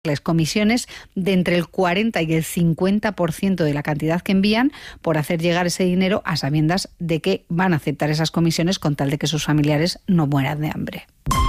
comisiones de entre el 40 y el 50% de la cantidad que envían por hacer llegar ese dinero a sabiendas de que van a aceptar esas comisiones con tal de que sus familiares no mueran de hambre.